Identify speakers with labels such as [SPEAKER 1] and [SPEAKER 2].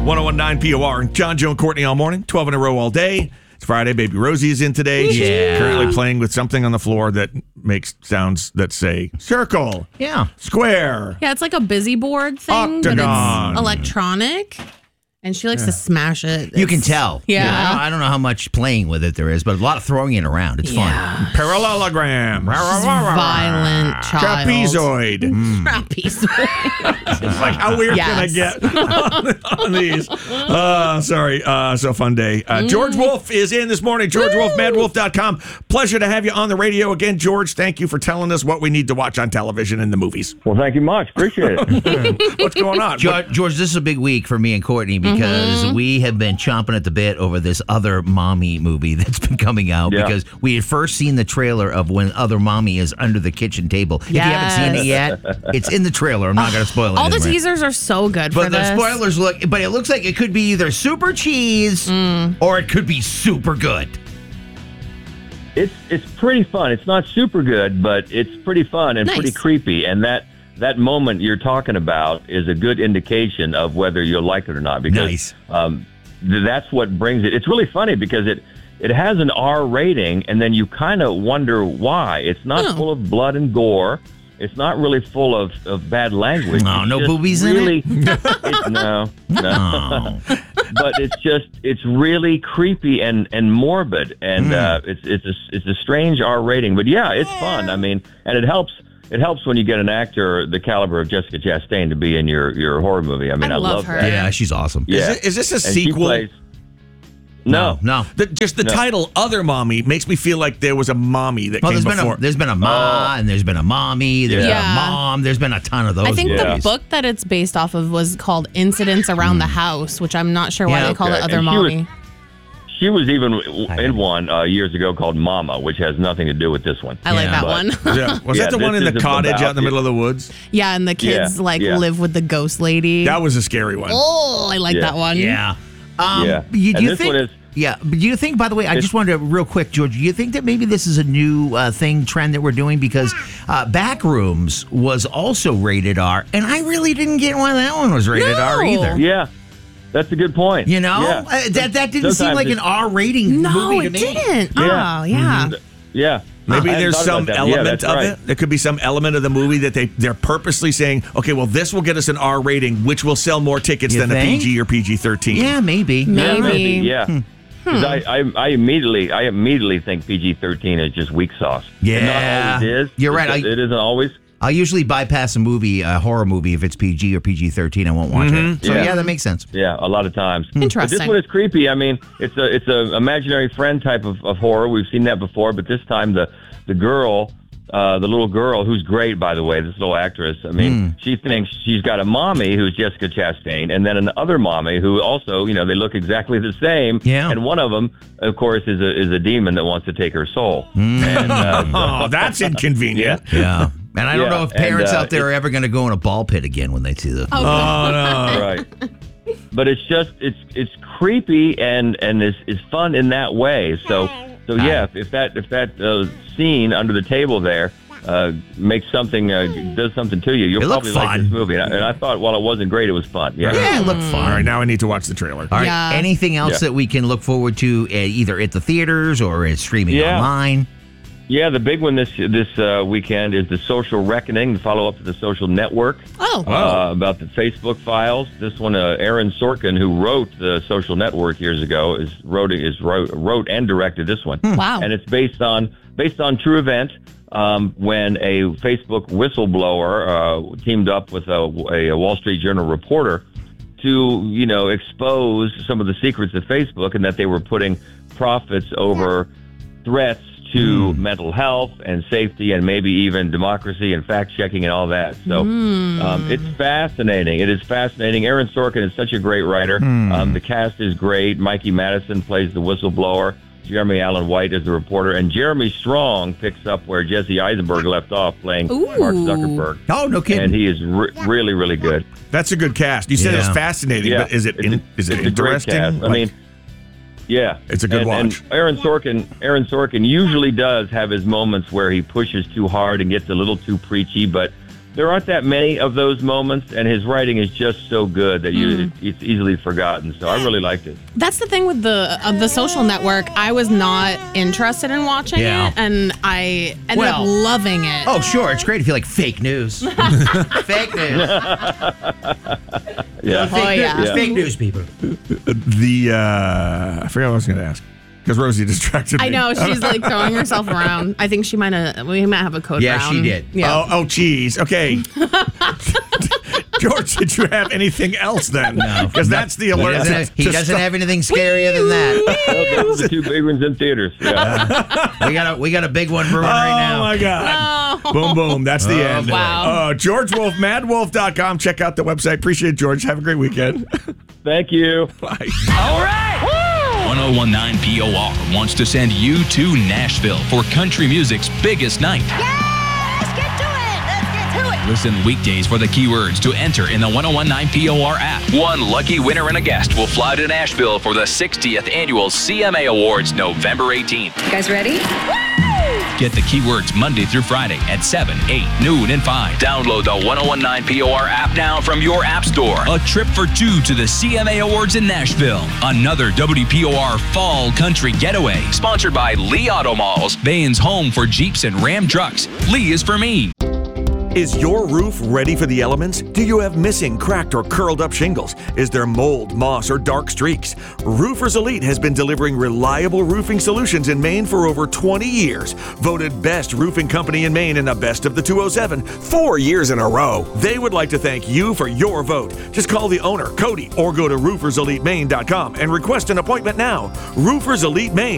[SPEAKER 1] 1019 POR. John, Joe, and Courtney all morning. 12 in a row all day. It's Friday. Baby Rosie is in today. She's currently playing with something on the floor that makes sounds that say circle.
[SPEAKER 2] Yeah.
[SPEAKER 1] Square.
[SPEAKER 3] Yeah, it's like a busy board thing,
[SPEAKER 1] Octagon.
[SPEAKER 3] but it's electronic. And she likes to smash it.
[SPEAKER 2] You can tell.
[SPEAKER 3] Yeah.
[SPEAKER 2] I don't know how much playing with it there is, but a lot of throwing it around. It's fun.
[SPEAKER 1] Parallelogram.
[SPEAKER 3] Violent child.
[SPEAKER 1] Trapezoid.
[SPEAKER 3] Trapezoid.
[SPEAKER 1] It's like, how weird can I get on these? Sorry. So fun day. George Wolf is in this morning. GeorgeWolf, Pleasure to have you on the radio again, George. Thank you for telling us what we need to watch on television and the movies.
[SPEAKER 4] Well, thank you much. Appreciate it.
[SPEAKER 1] What's going on?
[SPEAKER 2] George, this is a big week for me and Courtney because we have been chomping at the bit over this Other Mommy movie that's been coming out because we had first seen the trailer of when Other Mommy is under the kitchen table. If you haven't seen it yet, it's in the trailer. I'm not going to spoil it.
[SPEAKER 3] All the teasers are so good for
[SPEAKER 2] this.
[SPEAKER 3] this.
[SPEAKER 2] But the spoilers it looks like it could be either super cheese or it could be super good.
[SPEAKER 4] It's pretty fun. It's not super good, but it's pretty fun and pretty creepy. And that moment you're talking about is a good indication of whether you'll like it or not. Because that's what brings it. It's really funny because it has an R rating, and then you kind of wonder why. It's not full of blood and gore. It's not really full of bad language.
[SPEAKER 2] No boobies in it?
[SPEAKER 4] No. But it's really creepy and morbid, and it's a strange R rating. But yeah, it's fun. I mean, and it helps. It helps when you get an actor the caliber of Jessica Chastain to be in your horror movie. I mean, I love her.
[SPEAKER 2] Yeah, she's awesome.
[SPEAKER 4] Yeah.
[SPEAKER 1] Is this a sequel?
[SPEAKER 4] No.
[SPEAKER 1] The title "Other Mommy" makes me feel like there was a mommy that came before.
[SPEAKER 2] There's been a ma, and there's been a mommy, there's a mom, there's been a ton of those.
[SPEAKER 3] I think
[SPEAKER 2] movies.
[SPEAKER 3] the book that it's based off of was called Incidents Around the House, which I'm not sure why they call it Other Mommy.
[SPEAKER 4] She was even in one years ago called Mama, which has nothing to do with this one.
[SPEAKER 3] I like that one.
[SPEAKER 1] Was that the one in the cottage out in the middle of the woods?
[SPEAKER 3] Yeah, and the kids live with the ghost lady.
[SPEAKER 1] That was a scary one.
[SPEAKER 3] Oh, I like that one.
[SPEAKER 2] Yeah.
[SPEAKER 4] Do you think?
[SPEAKER 2] Yeah, but do you think, by the way, I just wanted to, real quick, George, do you think that maybe this is a new trend that we're doing? Because Backrooms was also rated R, and I really didn't get why that one was rated R either.
[SPEAKER 4] Yeah, that's a good point.
[SPEAKER 2] You know? That didn't seem like an R rating movie to me.
[SPEAKER 3] No, it didn't.
[SPEAKER 4] Yeah.
[SPEAKER 3] Oh, yeah.
[SPEAKER 4] Yeah.
[SPEAKER 1] Maybe there's some element of it. There could be some element of the movie that they're purposely saying, okay, well, this will get us an R rating, which will sell more tickets than a PG or PG-13.
[SPEAKER 2] Yeah, maybe.
[SPEAKER 4] Yeah. I immediately think PG-13 is just weak sauce.
[SPEAKER 2] Yeah,
[SPEAKER 4] it not always is.
[SPEAKER 2] You're right.
[SPEAKER 4] It isn't always.
[SPEAKER 2] I'll usually bypass a horror movie if it's PG or PG-13. I won't watch it. So yeah, that makes sense.
[SPEAKER 4] Yeah, a lot of times.
[SPEAKER 3] Interesting.
[SPEAKER 4] But this one is creepy. I mean, it's a imaginary friend type of horror. We've seen that before, but this time the girl. The little girl, who's great, by the way, this little actress, I mean, she thinks she's got a mommy who's Jessica Chastain, and then another mommy who also, they look exactly the same.
[SPEAKER 2] Yeah.
[SPEAKER 4] And one of them, of course, is a demon that wants to take her soul.
[SPEAKER 1] And, that's inconvenient.
[SPEAKER 2] Yeah. And I don't know if parents out there are ever going to go in a ball pit again when they see this.
[SPEAKER 1] Oh, no.
[SPEAKER 4] Right. But it's just, it's creepy and it's fun in that way. So yeah, if that scene under the table there makes something, does something to you, you'll probably like this movie. And I thought, while it wasn't great, it was fun.
[SPEAKER 2] Yeah, it looked fun.
[SPEAKER 1] All right, now I need to watch the trailer.
[SPEAKER 2] All right, anything else that we can look forward to either at the theaters or streaming online?
[SPEAKER 4] Yeah, the big one this weekend is The Social Reckoning, the follow-up to The Social Network. About the Facebook files. This one, Aaron Sorkin, who wrote The Social Network years ago, wrote and directed this one.
[SPEAKER 3] Wow.
[SPEAKER 4] And it's based on true event when a Facebook whistleblower teamed up with a Wall Street Journal reporter to, expose some of the secrets of Facebook and that they were putting profits over threats to mental health and safety and maybe even democracy and fact-checking and all that. So it's fascinating. It is fascinating. Aaron Sorkin is such a great writer. The cast is great. Mikey Madison plays the whistleblower. Jeremy Allen White is the reporter. And Jeremy Strong picks up where Jesse Eisenberg left off playing Mark Zuckerberg.
[SPEAKER 2] Oh, no kidding.
[SPEAKER 4] And he is really, really good.
[SPEAKER 1] That's a good cast. You said it's fascinating, but is it interesting?
[SPEAKER 4] A great cast. I mean, yeah,
[SPEAKER 1] it's a good watch.
[SPEAKER 4] And Aaron Sorkin usually does have his moments where he pushes too hard and gets a little too preachy, but there aren't that many of those moments, and his writing is just so good that it's easily forgotten. So I really liked it.
[SPEAKER 3] That's the thing with the Social Network. I was not interested in watching it, and I ended up loving it.
[SPEAKER 2] Oh, sure. It's great if you like fake news. Fake news. Fake news, people.
[SPEAKER 1] I forgot what I was going to ask. Because Rosie distracted me.
[SPEAKER 3] I know, she's like throwing herself around. I think we might have a code
[SPEAKER 2] round.
[SPEAKER 3] Yeah,
[SPEAKER 2] she did.
[SPEAKER 3] Yeah.
[SPEAKER 1] Oh, geez. Okay. George, did you have anything else then?
[SPEAKER 2] No.
[SPEAKER 1] Because that's the alert.
[SPEAKER 2] He doesn't have anything scarier than that.
[SPEAKER 4] Well, those are the two big ones in theaters. Yeah.
[SPEAKER 2] We got a big one brewing right now.
[SPEAKER 1] Oh, my God. No. Boom, boom. That's the end.
[SPEAKER 3] Wow.
[SPEAKER 1] George Wolf, madwolf.com. Check out the website. Appreciate it, George. Have a great weekend.
[SPEAKER 4] Thank you.
[SPEAKER 1] Bye.
[SPEAKER 5] All right. 1019 POR wants to send you to Nashville for country music's biggest night.
[SPEAKER 6] Yeah, let's get to it. Let's get to it.
[SPEAKER 5] Listen weekdays for the keywords to enter in the 1019 POR app. One lucky winner and a guest will fly to Nashville for the 60th annual CMA Awards November 18th.
[SPEAKER 6] You guys ready?
[SPEAKER 5] Get the keywords Monday through Friday at 7, 8, noon, and 5. Download the 1019 POR app now from your app store. A trip for two to the CMA Awards in Nashville. Another WPOR Fall Country Getaway. Sponsored by Lee Auto Malls, Bain's home for Jeeps and Ram trucks. Lee is for me.
[SPEAKER 1] Is your roof ready for the elements? Do you have missing, cracked, or curled up shingles? Is there mold, moss, or dark streaks? Roofers Elite has been delivering reliable roofing solutions in Maine for over 20 years. Voted best roofing company in Maine in the Best of the 207 4 years in a row. They would like to thank you for your vote. Just call the owner, Cody, or go to rooferselitemaine.com and request an appointment now. Roofers Elite Maine.